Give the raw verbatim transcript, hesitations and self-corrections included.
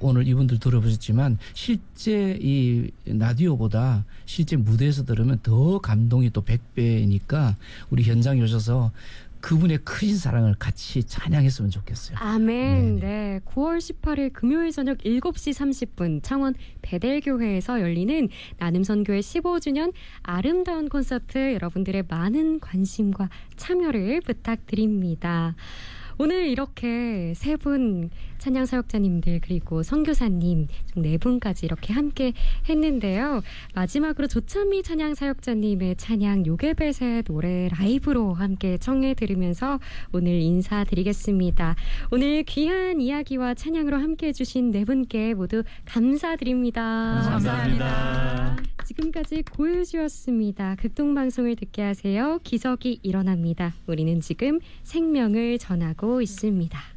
오늘 이분들 들어보셨지만 실제 이 라디오보다 실제 무대에서 들으면 더 감동이 또 백 배니까 우리 현장에 오셔서 그분의 크신 사랑을 같이 찬양했으면 좋겠어요. 아멘. 네네. 네. 구월 십팔일 금요일 저녁 일곱 시 삼십 분 창원 베델교회에서 열리는 나눔선교회 십오 주년 아름다운 콘서트 여러분들의 많은 관심과 참여를 부탁드립니다. 오늘 이렇게 세 분 찬양 사역자님들 그리고 선교사님 총 네 분까지 이렇게 함께 했는데요. 마지막으로 조찬미 찬양 사역자님의 찬양 요괴벳의 노래 라이브로 함께 청해 들으면서 오늘 인사드리겠습니다. 오늘 귀한 이야기와 찬양으로 함께 해주신 네 분께 모두 감사드립니다. 감사합니다. 지금까지 고유주였습니다. 극동방송을 듣게 하세요. 기적이 일어납니다. 우리는 지금 생명을 전하고 있습니다.